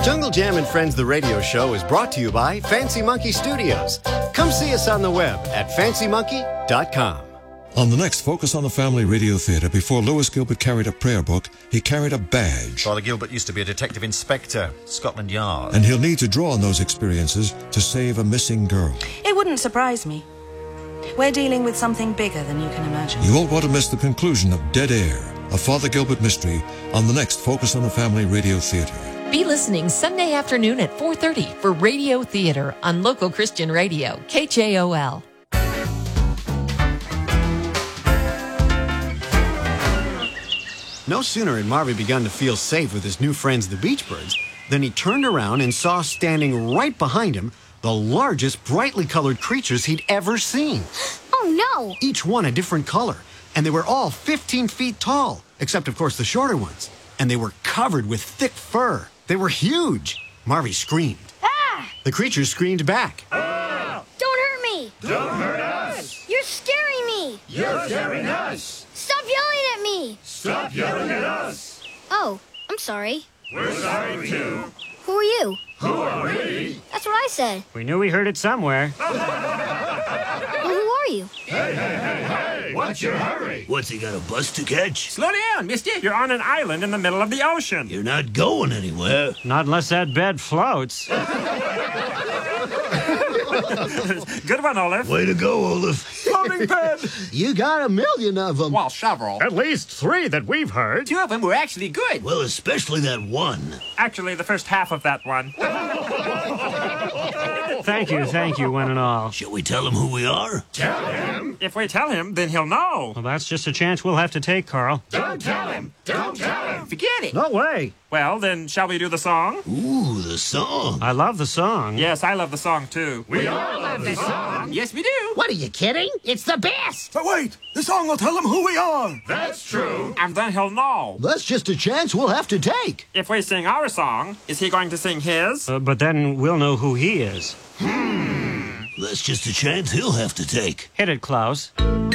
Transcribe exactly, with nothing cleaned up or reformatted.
Jungle Jam and Friends, the radio show, is brought to you by Fancy Monkey Studios. Come see us on the web at fancy monkey dot com. On the next Focus on the Family Radio Theater, before Lewis Gilbert carried a prayer book, he carried a badge. Father Gilbert used to be a detective inspector, Scotland Yard. And he'll need to draw on those experiences to save a missing girl. It wouldn't surprise me. We're dealing with something bigger than you can imagine. You won't want to miss the conclusion of Dead Air, a Father Gilbert mystery, on the next Focus on the Family Radio Theater. Be listening Sunday afternoon at four thirty for Radio Theater on local Christian radio, K J O L. No sooner had Marvy begun to feel safe with his new friends, the Beach Birds, than he turned around and saw standing right behind him the largest brightly colored creatures he'd ever seen. Oh, no! Each one a different color, and they were all fifteen feet tall, except, of course, the shorter ones. And they were covered with thick fur. They were huge. Marvy screamed. Ah! The creatures screamed back. Ah! Don't hurt me! Don't hurt us! You're scaring me! You're scaring us! Stop yelling at me! Stop yelling at us! Oh, I'm sorry. We're sorry, too. Who are you? Who are we? That's what I said. We knew we heard it somewhere. Well, who are you? Hey, hey, hey, hey! What's your hurry? What's he got, a bus to catch? Slow down, mister. You're on an island in the middle of the ocean. You're not going anywhere. Not unless that bed floats. Good one, Olaf. Way to go, Olaf. Floating bed. You got a million of them. Well, several. At least three that we've heard. Two of them were actually good. Well, especially that one. Actually, the first half of that one. Thank you, thank you, one and all. Shall we tell him who we are? Tell him. If we tell him, then he'll know. Well, that's just a chance we'll have to take, Carl. Don't tell him. Don't tell him. Forget it. No way. Well, then, shall we do the song? Ooh, the song. I love the song. Yes, I love the song, too. We all love the song. Yes, we do. What, are you kidding? It's the best. But wait, the song will tell him who we are. That's true. And then he'll know. That's just a chance we'll have to take. If we sing our song, is he going to sing his? Uh, but then we'll know who he is. Hmm. That's just a chance he'll have to take. Hit it, Klaus.